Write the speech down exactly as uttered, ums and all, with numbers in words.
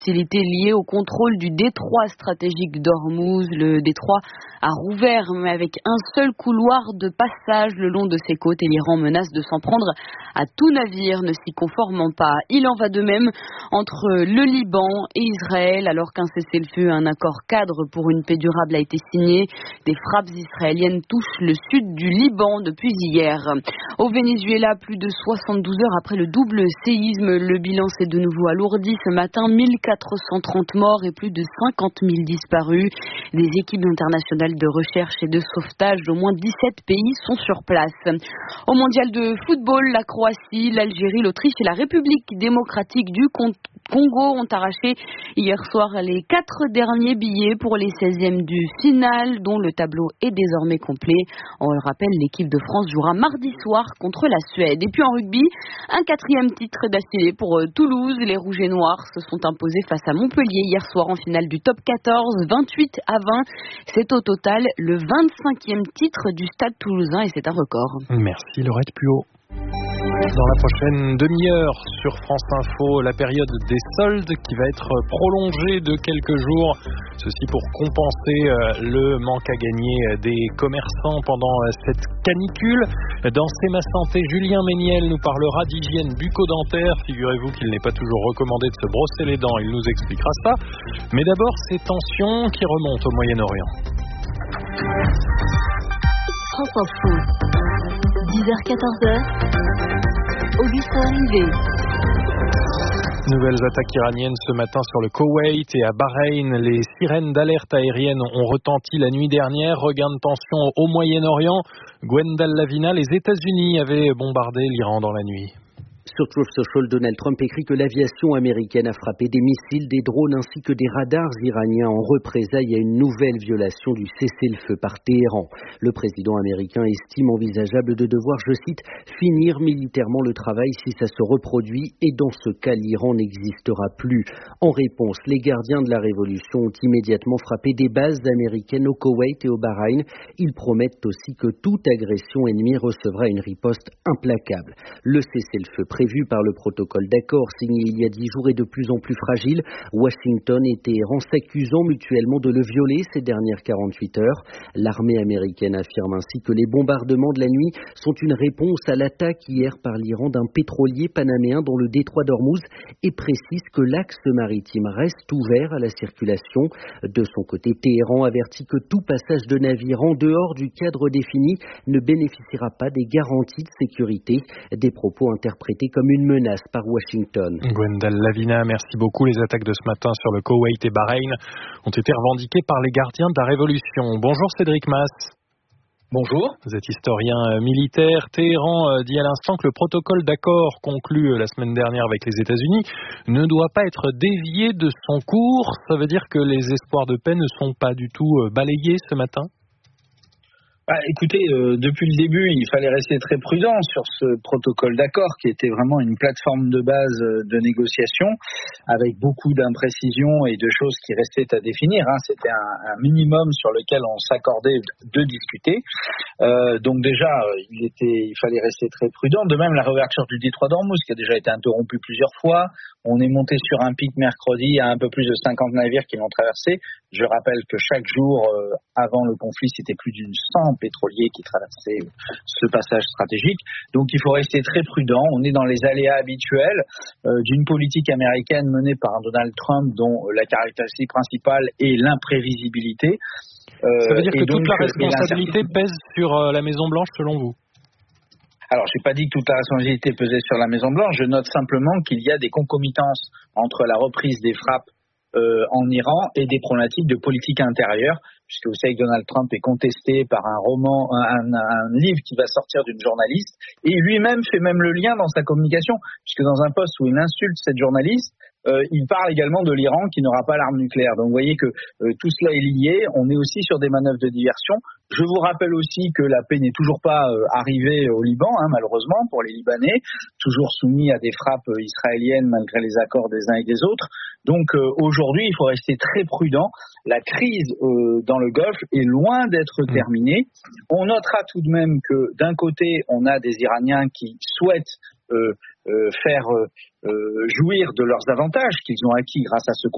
hostilités liées au contrôle du détroit stratégique d'Ormuz. Le détroit a rouvert, mais avec un seul couloir de passage le long de ses côtes, et l'Iran menace de s'en prendre à tout navire ne s'y conformant pas. Il en va de même entre le Liban et Israël, alors qu'un cessez-le-feu, un accord cadre pour une paix durable a été signé. Des frappes israéliennes touchent le sud du Liban depuis hier. Au Venezuela, plus de soixante-douze heures après le double séisme, le bilan s'est de nouveau alourdi ce matin. mille quatre cent trente morts et plus de cinquante mille disparus. Des équipes internationales de recherche et de sauvetage d'au moins dix-sept pays sont sur place. Au mondial de football, la Croatie, l'Algérie, l'Autriche et la République démocratique du Congo ont arraché hier soir les quatre derniers billets pour les seizièmes du final, dont le tableau est désormais complet. On le rappelle, l'équipe de France jouera mardi soir contre la Suède. Et puis en rugby, un quatrième titre d'affilée pour Toulouse. Les Rouges et Noirs se sont imposés face à Montpellier hier soir en finale du top quatorze, vingt-huit à vingt. C'est au total le vingt-cinquième titre du Stade toulousain et c'est un record. Merci Laurette Puot. Dans la prochaine demi-heure sur France Info, la période des soldes qui va être prolongée de quelques jours. Ceci pour compenser le manque à gagner des commerçants pendant cette canicule. Dans C'est ma santé, Julien Méniel nous parlera d'hygiène bucco-dentaire. Figurez-vous qu'il n'est pas toujours recommandé de se brosser les dents, il nous expliquera ça. Mais d'abord, ces tensions qui remontent au Moyen-Orient. France Info, dix heures quatorze heures, Augustin Rivet. Nouvelles attaques iraniennes ce matin sur le Koweït et à Bahreïn. Les sirènes d'alerte aérienne ont retenti la nuit dernière. Regain de tension au Moyen-Orient. Gwendal Lavina, les États-Unis avaient bombardé l'Iran dans la nuit. Sur Truth Social, Donald Trump écrit que l'aviation américaine a frappé des missiles, des drones ainsi que des radars iraniens en représailles à une nouvelle violation du cessez-le-feu par Téhéran. Le président américain estime envisageable de devoir, je cite, finir militairement le travail si ça se reproduit et dans ce cas, l'Iran n'existera plus. En réponse, les gardiens de la révolution ont immédiatement frappé des bases américaines au Koweït et au Bahreïn. Ils promettent aussi que toute agression ennemie recevra une riposte implacable. Le cessez-le-feu prévu par le protocole d'accord signé il y a dix jours est de plus en plus fragile. Washington et Téhéran s'accusant mutuellement de le violer ces dernières quarante-huit heures. L'armée américaine affirme ainsi que les bombardements de la nuit sont une réponse à l'attaque hier par l'Iran d'un pétrolier panaméen dans le détroit d'Ormuz et précise que l'axe maritime reste ouvert à la circulation. De son côté, Téhéran avertit que tout passage de navire en dehors du cadre défini ne bénéficiera pas des garanties de sécurité. Des propos interprétés comme une menace par Washington. Gwendal Lavina, merci beaucoup. Les attaques de ce matin sur le Koweït et Bahreïn ont été revendiquées par les gardiens de la Révolution. Bonjour Cédric Mass. Bonjour. Vous êtes historien militaire. Téhéran dit à l'instant que le protocole d'accord conclu la semaine dernière avec les États-Unis ne doit pas être dévié de son cours. Ça veut dire que les espoirs de paix ne sont pas du tout balayés ce matin ? Ah, écoutez, euh, depuis le début, il fallait rester très prudent sur ce protocole d'accord qui était vraiment une plateforme de base de négociation avec beaucoup d'imprécisions et de choses qui restaient à définir. Hein. C'était un, un minimum sur lequel on s'accordait de discuter. Euh, donc déjà, il était, il fallait rester très prudent. De même, la réouverture du détroit d'Ormuz qui a déjà été interrompue plusieurs fois. On est monté sur un pic mercredi à un peu plus de cinquante navires qui l'ont traversé. Je rappelle que chaque jour euh, avant le conflit, c'était plus d'une cent pétroliers qui traversaient ce passage stratégique. Donc il faut rester très prudent. On est dans les aléas habituels euh, d'une politique américaine menée par Donald Trump dont la caractéristique principale est l'imprévisibilité. Euh, Ça veut dire que donc, toute la responsabilité pèse sur euh, la Maison-Blanche selon vous ? Alors, je n'ai pas dit que toute la responsabilité pesait sur la Maison-Blanche. Je note simplement qu'il y a des concomitances entre la reprise des frappes euh, en Iran et des problématiques de politique intérieure, puisque vous savez que Donald Trump est contesté par un roman, un, un livre qui va sortir d'une journaliste, et lui-même fait même le lien dans sa communication, puisque dans un post où il insulte cette journaliste, Euh, il parle également de l'Iran qui n'aura pas l'arme nucléaire. Donc vous voyez que euh, tout cela est lié. On est aussi sur des manœuvres de diversion. Je vous rappelle aussi que la paix n'est toujours pas euh, arrivée au Liban, hein, malheureusement, pour les Libanais, toujours soumis à des frappes euh, israéliennes malgré les accords des uns et des autres. Donc euh, aujourd'hui, il faut rester très prudent. La crise euh, dans le Golfe est loin d'être terminée. On notera tout de même que d'un côté, on a des Iraniens qui souhaitent euh, euh, faire euh, euh, jouir de leurs avantages qu'ils ont acquis grâce à ce